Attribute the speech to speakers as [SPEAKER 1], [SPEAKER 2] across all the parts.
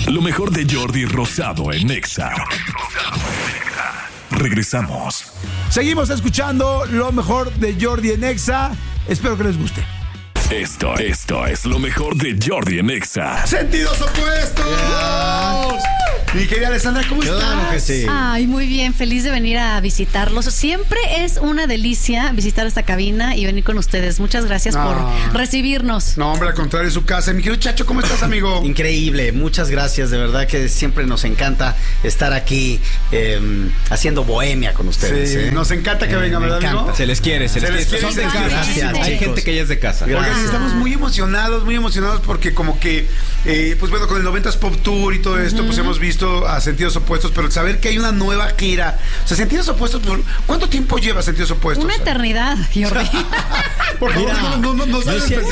[SPEAKER 1] Lo mejor de Jordi Rosado en Nexa. Regresamos.
[SPEAKER 2] Seguimos escuchando lo mejor de Jordi en Nexa. Espero que les guste.
[SPEAKER 1] Esto es lo mejor de Jordi en Nexa.
[SPEAKER 2] ¡Sentidos opuestos! Mi querida Alessandra, ¿cómo estás?
[SPEAKER 3] Claro que sí.
[SPEAKER 4] Ay, muy bien, feliz de venir a visitarlos. Siempre es una delicia visitar esta cabina y venir con ustedes. Muchas gracias por recibirnos.
[SPEAKER 2] No, hombre, al contrario, es su casa. Mi querido Chacho, ¿cómo estás, amigo?
[SPEAKER 3] Increíble, muchas gracias. De verdad que siempre nos encanta estar aquí haciendo bohemia con ustedes.
[SPEAKER 2] Sí, nos encanta que vengan, ¿verdad, amigo?
[SPEAKER 5] Se les quiere. Son de casa.
[SPEAKER 3] Gracias,
[SPEAKER 5] Hay
[SPEAKER 3] chicos.
[SPEAKER 5] gente que ya es de casa.
[SPEAKER 2] Oigan, estamos muy emocionados porque como que, pues bueno, con el 90s Pop Tour y todo esto, pues hemos visto a Sentidos Opuestos, pero saber que hay una nueva gira. O sea, Sentidos Opuestos, ¿cuánto tiempo lleva Sentidos Opuestos?
[SPEAKER 4] Una eternidad, Jordi.
[SPEAKER 2] Por favor,
[SPEAKER 3] Mira,
[SPEAKER 2] no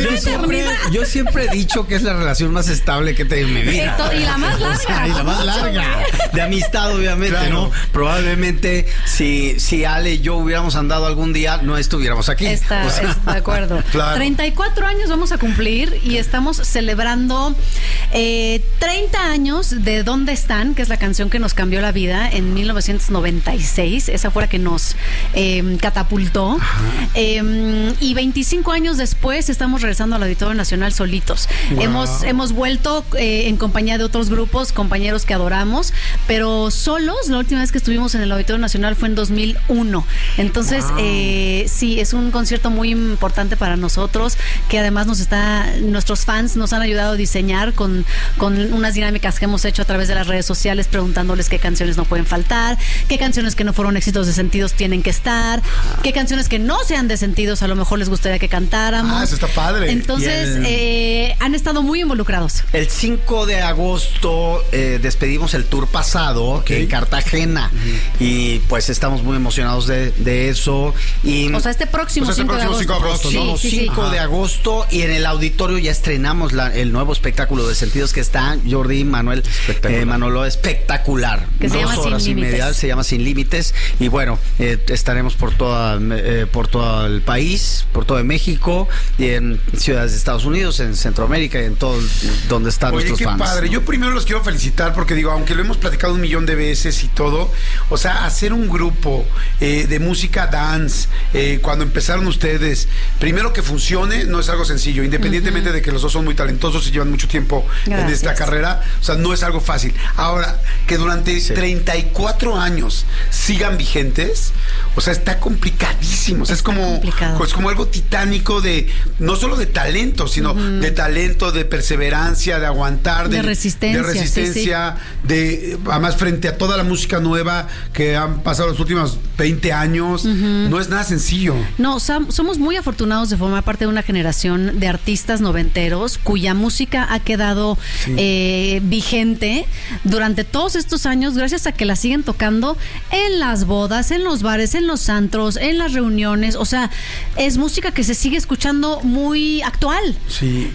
[SPEAKER 3] yo siempre he dicho que es la relación más estable que he tenido en mi vida.
[SPEAKER 4] Y la más larga.
[SPEAKER 3] Y la más larga. De amistad, obviamente,
[SPEAKER 2] Claro.
[SPEAKER 3] ¿no? Probablemente si Ale y yo hubiéramos andado algún día, no estuviéramos aquí.
[SPEAKER 4] Está de acuerdo.
[SPEAKER 2] Claro.
[SPEAKER 4] 34 años vamos a cumplir y estamos celebrando 30 años de ¿Dónde están?, que es la canción que nos cambió la vida en 1996. Esa fue la que nos catapultó. Y 25 años después estamos regresando al Auditorio Nacional solitos.
[SPEAKER 2] Wow.
[SPEAKER 4] Hemos vuelto en compañía de otros grupos, compañeros que adoramos, pero solos. La última vez que estuvimos en el Auditorio Nacional fue en 2001. Entonces, sí, es un concierto muy importante para nosotros, que además nuestros fans nos han ayudado a diseñar con unas dinámicas que hemos hecho a través de las redes sociales, preguntándoles qué canciones no pueden faltar, qué canciones que no fueron éxitos de Sentidos tienen que estar, qué canciones que no sean de Sentidos a lo mejor les gustaría que cantáramos.
[SPEAKER 2] Eso está padre.
[SPEAKER 4] Entonces, han estado muy involucrados.
[SPEAKER 3] El 5 de agosto despedimos el tour pasado en Cartagena y pues estamos muy emocionados de eso. Y,
[SPEAKER 4] O sea, este próximo 5 de agosto.
[SPEAKER 2] 5 de agosto,
[SPEAKER 4] Sí,
[SPEAKER 2] ¿no?
[SPEAKER 4] sí, sí.
[SPEAKER 3] 5 de agosto y en el auditorio ya estrenamos el nuevo espectáculo de Sentidos que está Jordi Manolo espectacular.
[SPEAKER 4] Que se
[SPEAKER 3] 2
[SPEAKER 4] llama Sin
[SPEAKER 3] horas y
[SPEAKER 4] Límites.
[SPEAKER 3] media, se llama Sin Límites y bueno, estaremos por todo el país, por todo México y en ciudades de Estados Unidos, en Centroamérica y en todo donde están nuestros
[SPEAKER 2] qué
[SPEAKER 3] fans.
[SPEAKER 2] padre.
[SPEAKER 3] ¿No?
[SPEAKER 2] Yo primero los quiero felicitar porque digo, aunque lo hemos platicado 1,000,000 de veces y todo, o sea, hacer un grupo de música dance, cuando empezaron ustedes, primero que funcione, no es algo sencillo, independientemente de que los dos son muy talentosos y llevan mucho tiempo en esta carrera, o sea, no es algo fácil. Ahora, que durante 34 años sigan vigentes, o sea, está complicadísimo. O sea, es como algo titánico no solo de talento, sino de talento, de perseverancia, de aguantar,
[SPEAKER 4] de resistencia,
[SPEAKER 2] además frente a toda la música nueva que han pasado los últimos 20 años, no es nada sencillo.
[SPEAKER 4] No, somos muy afortunados de formar parte de una generación de artistas noventeros cuya música ha quedado vigente durante todos estos años gracias a que la siguen tocando en las bodas, en los bares, en los antros, en las reuniones. O sea, es música que se sigue escuchando muy actual.
[SPEAKER 2] Sí.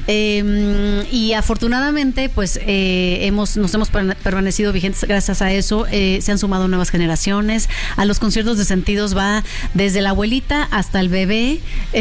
[SPEAKER 4] Y afortunadamente, pues nos hemos permanecido vigentes gracias a eso. Se han sumado nuevas generaciones. A los conciertos de Sentidos va desde la abuelita hasta el bebé.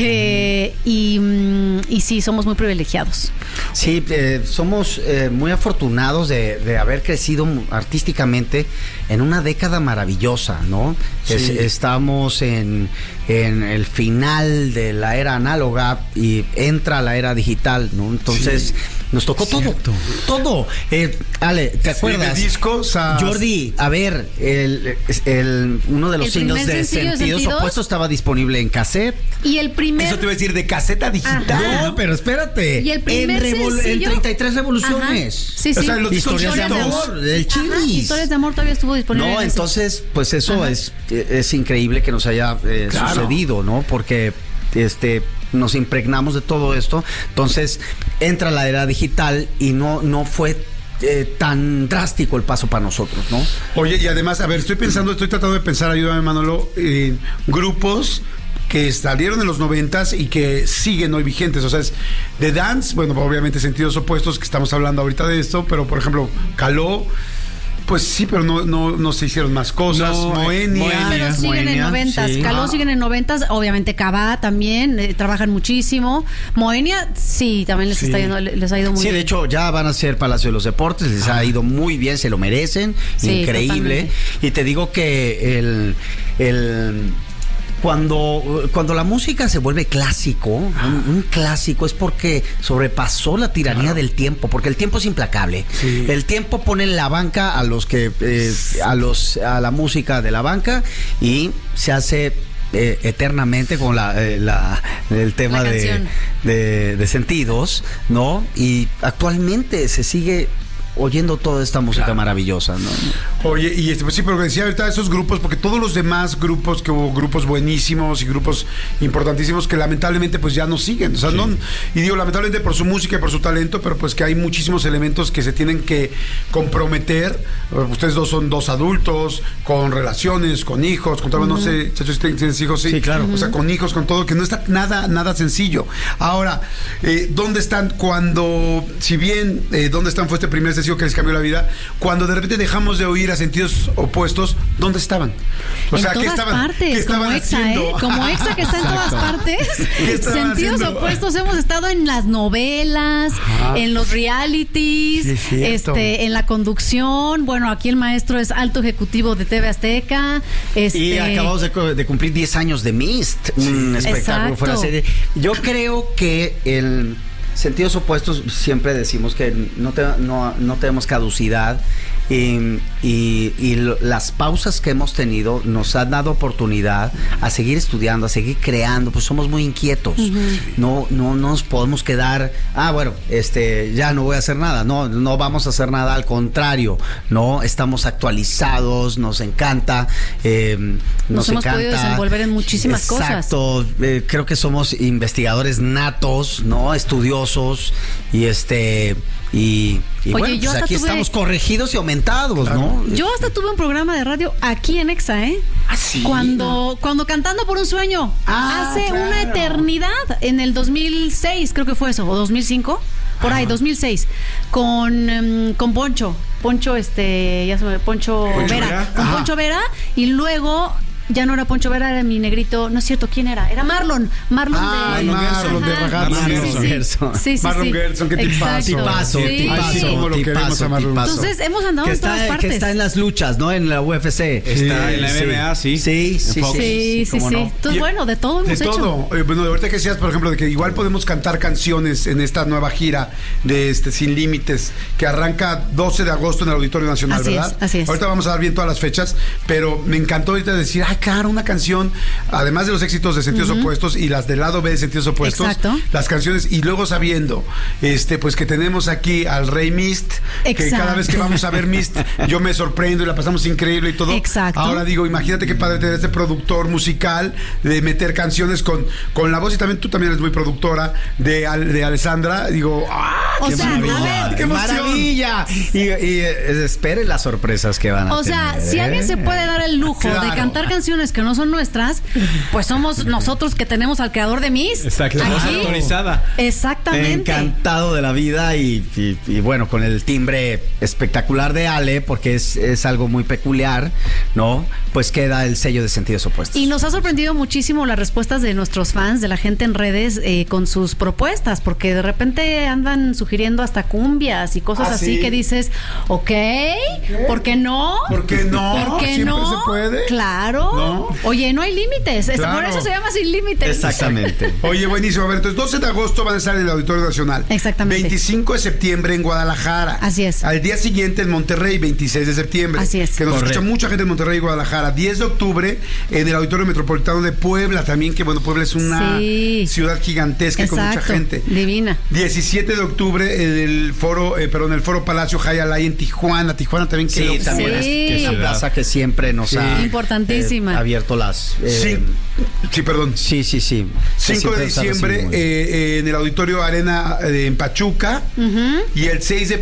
[SPEAKER 4] Y sí, somos muy privilegiados.
[SPEAKER 3] Sí, somos muy afortunados de haber crecido artísticamente en una década maravillosa, ¿no? Sí. Estamos en el final de la era análoga y entra la era digital, ¿no? Entonces nos tocó todo. Ale, ¿te acuerdas?
[SPEAKER 2] De discos a...
[SPEAKER 3] Jordi, a ver, uno de los singles de Sentidos Opuestos estaba disponible en cassette.
[SPEAKER 4] Y el primer...
[SPEAKER 2] Eso te iba a decir, de caseta digital.
[SPEAKER 3] Ajá. No, pero espérate.
[SPEAKER 4] Y el primer
[SPEAKER 3] en 33 revoluciones.
[SPEAKER 4] Ajá. Sí, sí.
[SPEAKER 2] O sea, los
[SPEAKER 3] Historias de amor, del Chivis.
[SPEAKER 4] Historias de amor todavía estuvo disponible.
[SPEAKER 3] No, entonces, pues eso es increíble que nos haya sucedido, ¿no? Porque nos impregnamos de todo esto. Entonces, entra la era digital y no fue tan drástico el paso para nosotros, ¿no?
[SPEAKER 2] Oye, y además, a ver, estoy tratando de pensar, ayúdame, Manolo, grupos que salieron en los 90s y que siguen hoy vigentes. O sea, es de dance, bueno, obviamente Sentidos Opuestos, que estamos hablando ahorita de esto, pero por ejemplo, Caló, Pues sí, pero no se hicieron más cosas. Moenia.
[SPEAKER 4] Pero siguen en 90s.
[SPEAKER 3] sí.
[SPEAKER 4] Caló siguen en 90s. Obviamente Cabá también. Trabajan muchísimo. Moenia, sí, también les ha ido muy
[SPEAKER 3] Sí,
[SPEAKER 4] bien.
[SPEAKER 3] de hecho, ya van a ser Palacio de los Deportes. Les ha ido muy bien, se lo merecen.
[SPEAKER 4] Sí,
[SPEAKER 3] increíble.
[SPEAKER 4] totalmente.
[SPEAKER 3] Y te digo que cuando la música se vuelve clásico, un clásico, es porque sobrepasó la tiranía del tiempo, porque el tiempo es implacable.
[SPEAKER 2] Sí.
[SPEAKER 3] El tiempo pone en la banca a los que a la música de la banca y se hace eternamente con el tema
[SPEAKER 4] La canción.
[SPEAKER 3] de sentidos, ¿no? Y actualmente se sigue oyendo toda esta música maravillosa, ¿no?
[SPEAKER 2] Oye, y pues sí, pero decía ahorita esos grupos, porque todos los demás grupos, que hubo grupos buenísimos y grupos importantísimos que lamentablemente pues ya no siguen, o sea, no, y digo lamentablemente por su música y por su talento, pero pues que hay muchísimos elementos que se tienen que comprometer. Ustedes dos son dos adultos, con relaciones, con hijos, con todo, no sé, chachos, ¿tienes hijos?
[SPEAKER 3] Sí, claro.
[SPEAKER 2] O sea, con hijos, con todo, que no está nada sencillo. Ahora, ¿dónde están cuando, si bien, ¿dónde están fue este primer sencillo que les cambió la vida? Cuando de repente dejamos de oír a Sentidos Opuestos, ¿dónde estaban? O sea,
[SPEAKER 4] en
[SPEAKER 2] ¿qué
[SPEAKER 4] todas
[SPEAKER 2] estaban?
[SPEAKER 4] partes,
[SPEAKER 2] ¿Qué estaban
[SPEAKER 4] como Exa,
[SPEAKER 2] haciendo?
[SPEAKER 4] Como Exa que está en todas partes.
[SPEAKER 2] ¿Qué estaban
[SPEAKER 4] Sentidos
[SPEAKER 2] haciendo?
[SPEAKER 4] Opuestos hemos estado en las novelas, en los realities,
[SPEAKER 2] Sí, es cierto.
[SPEAKER 4] en la conducción. Bueno, aquí el maestro es alto ejecutivo de TV Azteca.
[SPEAKER 3] Y acabamos de cumplir 10 años de Mist, un espectáculo
[SPEAKER 4] Exacto.
[SPEAKER 3] fuera de serie. Yo creo que el Sentidos Opuestos, siempre decimos que no tenemos caducidad, y las pausas que hemos tenido nos han dado oportunidad a seguir estudiando, a seguir creando, pues somos muy inquietos. No nos podemos quedar, bueno, ya no voy a hacer nada. No vamos a hacer nada, al contrario, no, estamos actualizados, nos encanta,
[SPEAKER 4] Nos hemos podido desenvolver en muchísimas cosas.
[SPEAKER 3] Exacto, creo que somos investigadores natos, ¿no? Estudiosos, y
[SPEAKER 4] Oye,
[SPEAKER 3] bueno,
[SPEAKER 4] yo
[SPEAKER 3] pues
[SPEAKER 4] hasta
[SPEAKER 3] aquí
[SPEAKER 4] tuve-
[SPEAKER 3] estamos corregidos y aumentados, ¿no?
[SPEAKER 4] Yo hasta tuve un programa de radio aquí en Exa, ¿eh?
[SPEAKER 2] ¿Ah, sí?
[SPEAKER 4] Cuando Cantando por un Sueño, hace
[SPEAKER 2] claro.
[SPEAKER 4] una eternidad, en el 2006 creo que fue eso, o 2005, por ahí, 2006, con Poncho, ya se me Poncho Vera,
[SPEAKER 5] Vera.
[SPEAKER 4] con
[SPEAKER 2] Ajá.
[SPEAKER 4] Poncho Vera, y luego ya no era Poncho Vera, era mi negrito, no es cierto, ¿quién era? Era Marlon de
[SPEAKER 2] Marlon de
[SPEAKER 4] Ajá.
[SPEAKER 2] Ragazzi.
[SPEAKER 3] Marlon Gerson.
[SPEAKER 4] Sí.
[SPEAKER 2] Marlon Gerson, qué tipazo.
[SPEAKER 3] Tipazo,
[SPEAKER 4] Sí.
[SPEAKER 3] tipazo,
[SPEAKER 2] Ay, sí, cómo lo queremos a Marlon.
[SPEAKER 4] Entonces hemos andado
[SPEAKER 3] que
[SPEAKER 4] en todas partes.
[SPEAKER 3] Que está en las luchas, ¿no? En la UFC.
[SPEAKER 5] Está en la MMA, sí.
[SPEAKER 3] Sí.
[SPEAKER 5] Fox.
[SPEAKER 4] Sí.
[SPEAKER 3] cómo no.
[SPEAKER 4] Entonces,
[SPEAKER 2] Y-
[SPEAKER 4] bueno, de todo hemos
[SPEAKER 2] de
[SPEAKER 4] hecho.
[SPEAKER 2] todo. Bueno, ahorita que decías, por ejemplo, de que igual podemos cantar canciones en esta nueva gira de Sin Límites, que arranca 12 de agosto en el Auditorio Nacional,
[SPEAKER 4] Así
[SPEAKER 2] ¿verdad?
[SPEAKER 4] es, así es.
[SPEAKER 2] Ahorita vamos a dar bien todas las fechas, pero me encantó ahorita decir, claro, una canción, además de los éxitos de Sentidos Opuestos y las del lado B de Sentidos Opuestos,
[SPEAKER 4] Exacto.
[SPEAKER 2] las canciones, y luego sabiendo, pues que tenemos aquí al Rey Mist, que
[SPEAKER 4] Exacto.
[SPEAKER 2] cada vez que vamos a ver Mist, yo me sorprendo y la pasamos increíble y todo.
[SPEAKER 4] Exacto.
[SPEAKER 2] Ahora digo, imagínate qué padre tener este productor musical, de meter canciones con la voz, y también tú también eres muy productora de Alessandra. Digo,
[SPEAKER 4] O
[SPEAKER 2] qué
[SPEAKER 4] sea,
[SPEAKER 2] maravilla,
[SPEAKER 4] a ver,
[SPEAKER 2] qué emoción.
[SPEAKER 3] maravilla. Y esperen las sorpresas que van a
[SPEAKER 4] O sea,
[SPEAKER 3] tener,
[SPEAKER 4] si alguien se puede dar el lujo
[SPEAKER 2] Claro.
[SPEAKER 4] de cantar canciones que no son nuestras, pues somos nosotros que tenemos al creador de Mist.
[SPEAKER 5] Exacto. Voz
[SPEAKER 4] Aquí.
[SPEAKER 5] autorizada.
[SPEAKER 4] Exactamente.
[SPEAKER 3] Encantado de la vida, y bueno, con el timbre espectacular de Ale, porque es algo muy peculiar, ¿no? Pues queda el sello de Sentidos Opuestos.
[SPEAKER 4] Y nos ha sorprendido muchísimo las respuestas de nuestros fans, de la gente en redes, con sus propuestas, porque de repente andan sugiriendo hasta cumbias y cosas
[SPEAKER 2] ¿Ah,
[SPEAKER 4] así
[SPEAKER 2] sí?
[SPEAKER 4] que dices, ok, ¿por qué no?
[SPEAKER 2] ¿Por qué no?
[SPEAKER 4] ¿Por qué
[SPEAKER 2] Siempre
[SPEAKER 4] no?
[SPEAKER 2] se puede.
[SPEAKER 4] Claro.
[SPEAKER 2] ¿No?
[SPEAKER 4] Oye, no hay límites.
[SPEAKER 2] Claro.
[SPEAKER 4] Por eso se llama Sin Límites.
[SPEAKER 3] Exactamente.
[SPEAKER 2] Oye, buenísimo. A ver, entonces 12 de agosto van a estar en el Auditorio Nacional.
[SPEAKER 4] Exactamente.
[SPEAKER 2] 25 de septiembre en Guadalajara.
[SPEAKER 4] Así es.
[SPEAKER 2] Al día siguiente en Monterrey, 26 de septiembre.
[SPEAKER 4] Así es.
[SPEAKER 2] Que nos
[SPEAKER 3] Correcto.
[SPEAKER 2] escucha mucha gente en Monterrey y Guadalajara. 10 de octubre en el Auditorio Metropolitano de Puebla también, que bueno, Puebla es una
[SPEAKER 4] Sí.
[SPEAKER 2] ciudad gigantesca con mucha
[SPEAKER 4] Exacto.
[SPEAKER 2] gente.
[SPEAKER 4] Divina.
[SPEAKER 2] 17 de octubre en el foro, el Foro Palacio Hayalay en Tijuana. Tijuana también, que
[SPEAKER 3] Sí, también
[SPEAKER 4] Sí.
[SPEAKER 3] es una plaza que siempre nos ha
[SPEAKER 4] Importantísima.
[SPEAKER 3] abierto las...
[SPEAKER 2] Sí, perdón.
[SPEAKER 3] Sí.
[SPEAKER 2] 5 de
[SPEAKER 3] Siempre nos ha
[SPEAKER 2] diciembre
[SPEAKER 3] recibido muy bien.
[SPEAKER 2] en el Auditorio Arena en Pachuca. Y el 6 de febrero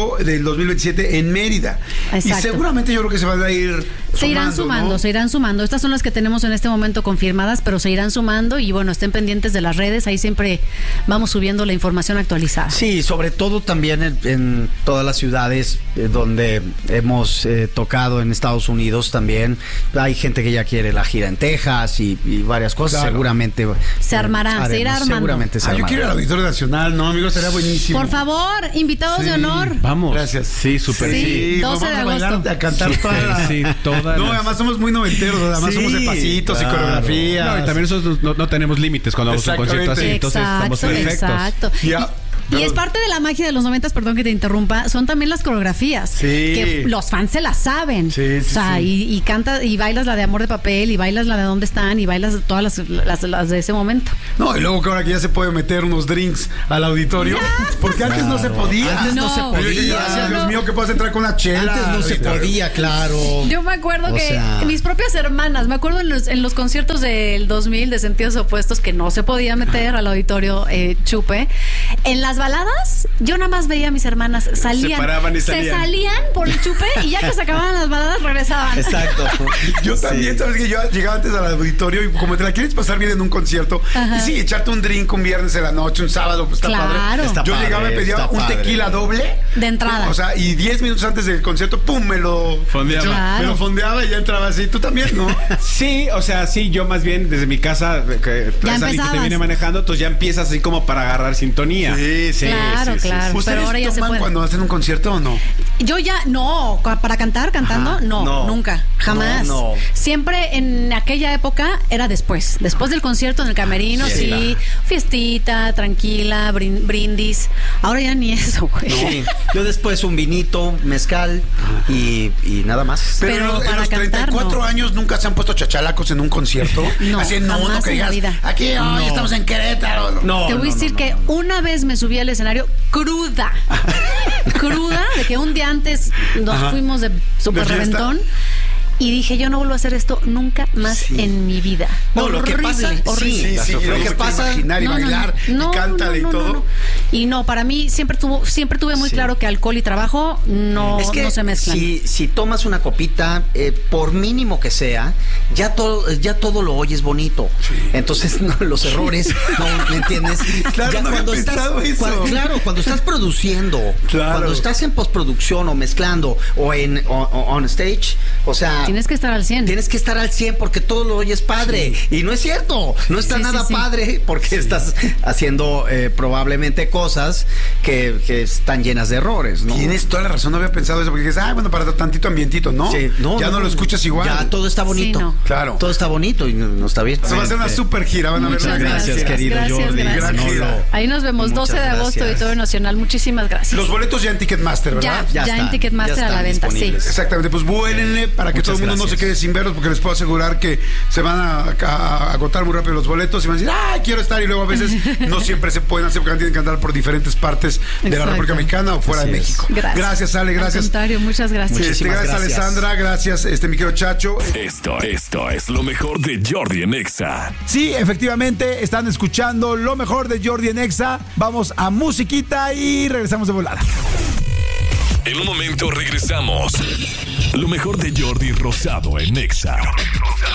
[SPEAKER 2] concierto del 2027 en Mérida.
[SPEAKER 4] Exacto.
[SPEAKER 2] Y seguramente yo creo que se van a ir
[SPEAKER 4] Se irán sumando,
[SPEAKER 2] ¿no?
[SPEAKER 4] se irán sumando. Estas son las que tenemos en este momento confirmadas, pero se irán sumando y bueno, estén pendientes de las redes, ahí siempre vamos subiendo la información actualizada.
[SPEAKER 3] Sí, sobre todo también en todas las ciudades donde hemos tocado en Estados Unidos también. Hay gente que ya quiere la gira en Texas y varias cosas.
[SPEAKER 2] Claro.
[SPEAKER 3] Seguramente
[SPEAKER 4] Se armará, se irá armando.
[SPEAKER 3] Seguramente se
[SPEAKER 2] Yo
[SPEAKER 3] armará.
[SPEAKER 2] quiero ir al Auditorio Nacional, ¿no, amigos? Sería buenísimo.
[SPEAKER 4] Por favor, invitados de honor.
[SPEAKER 5] Vamos.
[SPEAKER 2] Gracias.
[SPEAKER 5] Sí, súper.
[SPEAKER 4] Sí. 12
[SPEAKER 2] nos
[SPEAKER 4] de
[SPEAKER 2] vamos a bailar,
[SPEAKER 4] agosto.
[SPEAKER 2] a cantar toda la...
[SPEAKER 5] Sí, toda
[SPEAKER 2] No,
[SPEAKER 5] la-
[SPEAKER 2] además somos muy noventeros, además somos de pasitos y coreografías.
[SPEAKER 5] No, y también nosotros no tenemos límites cuando vamos a un concierto así, entonces estamos perfectos.
[SPEAKER 4] Exacto.
[SPEAKER 2] Ya.
[SPEAKER 4] Y es parte de la magia de los 90s, perdón que te interrumpa, son también las coreografías.
[SPEAKER 2] Sí.
[SPEAKER 4] Que los fans se las saben.
[SPEAKER 2] Sí, sí,
[SPEAKER 4] o sea,
[SPEAKER 2] sí.
[SPEAKER 4] y canta, y bailas la de Amor de Papel, y bailas la de Dónde Están, y bailas todas las de ese momento.
[SPEAKER 2] No, y luego que ahora que ya se puede meter unos drinks al auditorio, porque antes no se podía.
[SPEAKER 3] Antes no se podía.
[SPEAKER 2] Gracias, Dios mío, que puedas entrar con una chela.
[SPEAKER 3] Antes no se podía, claro.
[SPEAKER 4] Yo me acuerdo
[SPEAKER 3] O
[SPEAKER 4] que
[SPEAKER 3] sea-
[SPEAKER 4] mis propias hermanas, me acuerdo en los conciertos del 2000 de Sentidos Opuestos, que no se podía meter al auditorio chupe. En las baladas, yo nada más veía a mis hermanas, salían,
[SPEAKER 5] Se paraban y
[SPEAKER 4] se
[SPEAKER 5] salían.
[SPEAKER 4] salían por el chupe y ya que se acababan las baladas regresaban.
[SPEAKER 3] Exacto.
[SPEAKER 2] Yo también, ¿sabes? Que yo llegaba antes al auditorio y como te la quieres pasar bien en un concierto,
[SPEAKER 4] Ajá.
[SPEAKER 2] y sí, echarte un drink un viernes en la noche, un sábado, pues está
[SPEAKER 4] Claro.
[SPEAKER 2] padre.
[SPEAKER 3] Está
[SPEAKER 2] Yo
[SPEAKER 3] padre,
[SPEAKER 2] llegaba y pedía
[SPEAKER 3] está
[SPEAKER 2] un
[SPEAKER 3] padre.
[SPEAKER 2] tequila doble.
[SPEAKER 4] De entrada.
[SPEAKER 2] O sea, y 10 minutos antes del concierto, ¡pum! Me lo
[SPEAKER 5] Fondeaba.
[SPEAKER 4] Claro.
[SPEAKER 2] Me lo fondeaba y ya entraba así. Tú también, ¿no?
[SPEAKER 5] Sí, o sea, sí, yo más bien desde mi casa, que traes a alguien que te
[SPEAKER 4] empezabas.
[SPEAKER 5] viene manejando, entonces ya empiezas así como para agarrar sintonía.
[SPEAKER 4] Claro, claro.
[SPEAKER 2] ¿Ustedes
[SPEAKER 4] Pero ahora ya se
[SPEAKER 2] toman
[SPEAKER 4] puede.
[SPEAKER 2] cuando hacen un concierto o no?
[SPEAKER 4] Yo ya, no, para cantar, cantando,
[SPEAKER 3] Ajá,
[SPEAKER 4] no,
[SPEAKER 3] no.
[SPEAKER 4] nunca, jamás.
[SPEAKER 3] No.
[SPEAKER 4] Siempre en aquella época era después del concierto en el camerino,
[SPEAKER 3] Fiesta.
[SPEAKER 4] sí, fiestita, tranquila, brindis. Ahora ya ni eso, güey.
[SPEAKER 3] Sí. Yo después un vinito, mezcal y nada más.
[SPEAKER 4] Pero
[SPEAKER 2] en los,
[SPEAKER 4] para
[SPEAKER 2] en los
[SPEAKER 4] cantar,
[SPEAKER 2] 34
[SPEAKER 4] no.
[SPEAKER 2] años nunca se han puesto chachalacos en un concierto.
[SPEAKER 4] No,
[SPEAKER 2] así no,
[SPEAKER 4] jamás
[SPEAKER 2] no que
[SPEAKER 4] en la
[SPEAKER 2] digas,
[SPEAKER 4] vida.
[SPEAKER 2] aquí hoy
[SPEAKER 3] No.
[SPEAKER 2] estamos en Querétaro.
[SPEAKER 3] No,
[SPEAKER 4] Te voy a decir que una vez me subí al escenario cruda, de que un día antes nos fuimos de super
[SPEAKER 2] ¿De fiesta?
[SPEAKER 4] reventón. Y dije, yo no vuelvo a hacer esto nunca más
[SPEAKER 2] Sí.
[SPEAKER 4] en mi vida.
[SPEAKER 3] No, lo que pasa,
[SPEAKER 4] horrible.
[SPEAKER 3] sí, lo que pasa,
[SPEAKER 2] imaginar y bailar y cántale y todo.
[SPEAKER 4] no. Y no, para mí siempre tuve muy claro que alcohol y trabajo no se mezclan.
[SPEAKER 3] si tomas una copita, por mínimo que sea, ya todo lo oyes bonito. Entonces, no, los errores, no, ¿me entiendes?
[SPEAKER 2] Claro,
[SPEAKER 3] Ya
[SPEAKER 2] no había pensado eso.
[SPEAKER 3] cuando estás produciendo,
[SPEAKER 2] Claro.
[SPEAKER 3] cuando estás en postproducción o mezclando o en on stage, o sea,
[SPEAKER 4] Tienes que estar al 100.
[SPEAKER 3] tienes que estar al 100 porque todo lo oyes padre. Y no es cierto. No está
[SPEAKER 4] Sí,
[SPEAKER 3] nada
[SPEAKER 4] sí, sí.
[SPEAKER 3] padre porque estás haciendo probablemente cosas que están llenas de errores, ¿no?
[SPEAKER 2] Tienes toda la razón, no había pensado eso, porque dices, bueno, para tantito ambientito, ¿no?
[SPEAKER 3] Sí,
[SPEAKER 2] ya no lo escuchas igual.
[SPEAKER 3] Ya todo está bonito.
[SPEAKER 4] Sí, no.
[SPEAKER 2] Claro.
[SPEAKER 3] Todo está bonito y no está bien.
[SPEAKER 2] Se va a hacer una super gira, van a ver.
[SPEAKER 4] Muchas
[SPEAKER 3] gracias, querido Jordi.
[SPEAKER 2] Gran gira.
[SPEAKER 4] Ahí nos vemos,
[SPEAKER 3] Muchas
[SPEAKER 4] 12 de agosto,
[SPEAKER 3] gracias.
[SPEAKER 4] Auditorio Nacional. Muchísimas gracias.
[SPEAKER 2] Los boletos ya en Ticketmaster, ¿verdad?
[SPEAKER 4] Ya en Ticketmaster
[SPEAKER 3] ya
[SPEAKER 4] a la
[SPEAKER 3] están
[SPEAKER 4] venta, sí.
[SPEAKER 3] disponibles.
[SPEAKER 2] Exactamente, pues vuélenle para que
[SPEAKER 3] Muchas
[SPEAKER 2] todo el mundo no se
[SPEAKER 3] gracias.
[SPEAKER 2] quede sin verlos, porque les puedo asegurar que se van a agotar muy rápido los boletos y van a decir, quiero estar, y luego a veces no siempre se pueden hacer porque tienen que andar por diferentes partes de la
[SPEAKER 4] Exacto.
[SPEAKER 2] República Mexicana o fuera
[SPEAKER 3] Así
[SPEAKER 2] de
[SPEAKER 3] es.
[SPEAKER 2] México.
[SPEAKER 4] Gracias.
[SPEAKER 2] Ale,
[SPEAKER 4] Al
[SPEAKER 2] gracias.
[SPEAKER 4] contrario, muchas gracias.
[SPEAKER 3] Muchísimas
[SPEAKER 2] Gracias,
[SPEAKER 3] gracias.
[SPEAKER 2] Alessandra, gracias, mi querido Chacho.
[SPEAKER 1] Esto es lo mejor de Jordi en Exa.
[SPEAKER 6] Sí, efectivamente, están escuchando lo mejor de Jordi en Exa. Vamos a musiquita y regresamos de volada.
[SPEAKER 1] En un momento regresamos. Lo mejor de Jordi Rosado en Exa.